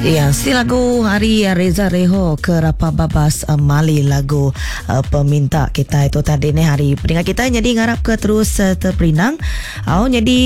Ya, si lagu hari Reza Reho ke Rapa Babas Mali lagu peminta kita itu tadi ni hari peringkat kita jadi ngarap ke terus terperinang. Jadi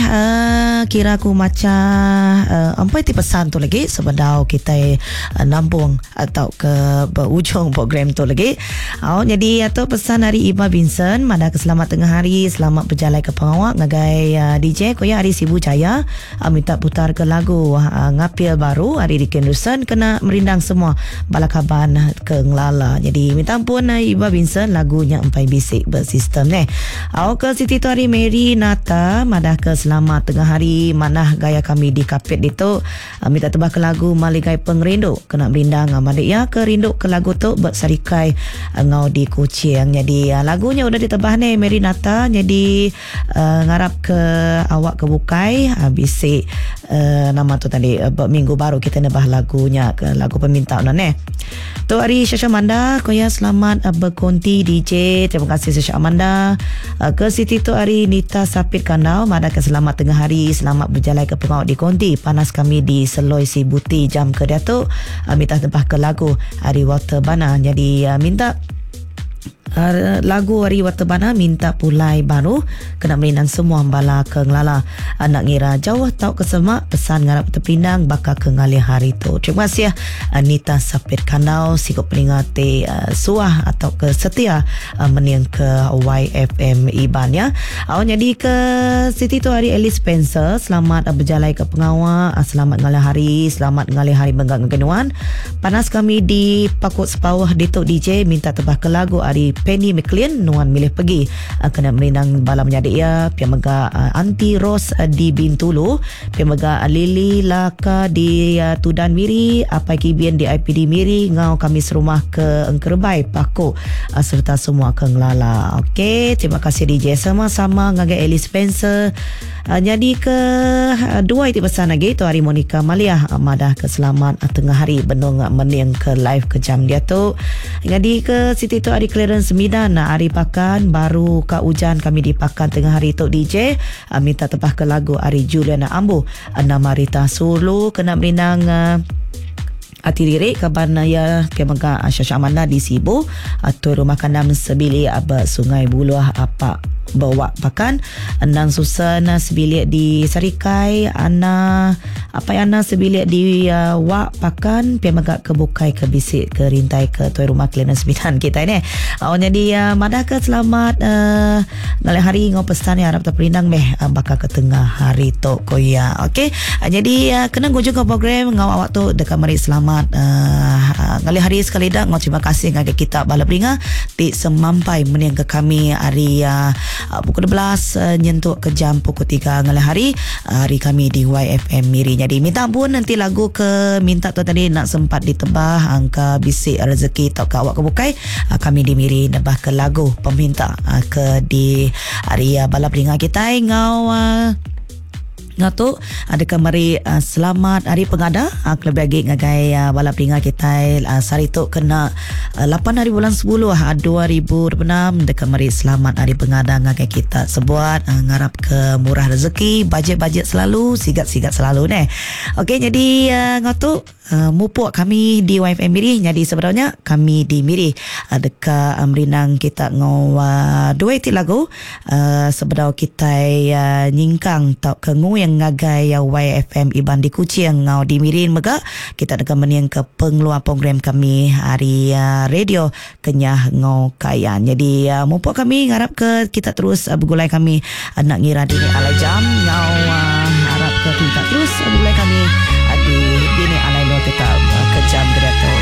kira aku macam ampai ti pesan tu lagi sebedau kita nampung atau ke berujung program tu lagi. Jadi atau pesan hari Iba Vincent mana keselamat tengah hari, selamat berjalan ke pengawak ngagai DJ koya hari Sibu Jaya minta putar ke lagu ngapil baru hari di Kendusan kena merindang semua balakaban ke ngelala. Jadi minta ampun Iba Vincent lagunya empai bisik bersistem ni. Ke Siti tu hari Mary Nata madah ke selamat tengah hari mana gaya kami di kapit itu minta tebah ke lagu Maligai Pengrindu kena merindang madik ya ke rindu ke lagu tu bersarikai ngau di Kuching. Jadi lagunya udah ditebah ni Mary Nata. Jadi ngarap ke awak ke bukai bisik nama tu tadi minggu baru kita nebah lagunya ke lagu peminta ni. Tu hari Syasha Amanda koya selamat berkonti DJ. Terima kasih Syasha Amanda. Ke Siti tu hari Nita Sapit Kandau madah ke selamat tengah hari, selamat berjalan ke pengawak di konti. Panas kami di Seloi Si Buti jam ke dia tu minta tebah ke lagu hari Water Bana. Jadi minta lagu hari Waterbana minta pulai baru kena merindang semua bala ke ngelala anak ngira jauh tau ke semak pesan ngarap terpindang bakal ke ngalih hari tu. Terima kasih Anita Sapit Kanau sikap peringati suah atau ke setia meniang ke YFM Iban ya. Jadi ke Siti tu hari Alice Spencer selamat berjalan ke pengawal, selamat ngalih hari, selamat ngalih hari benggang ngegenuan. Panas kami di Pakut Sepawah Ditok DJ minta tebah ke lagu hari Penny McLean Nuan milih pergi kena merindang bala menyadik ya pihak mega Aunty Rose di Bintulu, pihak mega Lily Laka di Tudan Miri, apa kibian di IPD Miri ngau kami serumah ke Engkerbai Paku serta semua ke Ngelala. Okey, terima kasih DJ sama-sama ngagai Ellie Spencer. Jadi ke dua itu pesan lagi tu hari Monica Malia madah ke selamat tengah hari benung mening ke live ke jam dia tu. Jadi ke Siti tu hari Clarence Midan hari pakan baru ke hujan kami di pakan tengah hari tu DJ minta tebah ke lagu hari Juliana Ambu nama Rita Sulu kena merindang hati lirik kabar ya kemangka Syasha Amanda di Sibu atau rumah kandam sebili aba Sungai Buluah apa bawa pakan Anang Susan sebilik di Sarikai Ana apa Ana sebilik di Wak pakan pia magak ke bukai ke bisik ke rintai ke tuai rumah Kelana Sembilan kita ni. Jadi madah ke selamat ngalih hari ngau pesan ya harap terperindang meh bakal ke tengah hari tu koya. Okey, jadi kena gunjung ke program ngau awak tu dekat mari selamat ngalih hari sekali dah ngau terima kasih ngagai kita bala beringa ti semampai meniang ke kami hari pukul 12 nyentuk ke jam pukul 3 ngalih hari kami di YFM Miri. Jadi minta ampun nanti lagu ke minta tu tadi nak sempat ditebah angka bisik rezeki tak ke awak ke bukai kami di Miri nebah ke lagu peminta ke di hari balap ringa kita ngau ngatu ada kemari selamat hari pengada kelebih lagi ngagai balap ringa kita sari tu kena 8 hari bulan 10 2026 dekat mari selamat hari pengada ngagai kita sebuat ngarap ke murah rezeki bajet-bajet selalu sigat-sigat selalu ni. Okey, jadi ngatu mupuk kami di YFM Miri. Jadi sebenarnya kami di Miri dekat merindang kita ngau dua itu lagu sebenarnya kita nyingkang tak kengu yang ngagai YFM Iban di Kuching ngau di Mirin mega kita dekat meniang ke pengeluar program kami hari radio kenyah ngau kayan. Jadi mupuk kami ngarap ke kita terus bergulai kami nak ngira di alai jam ngau harap ke kita terus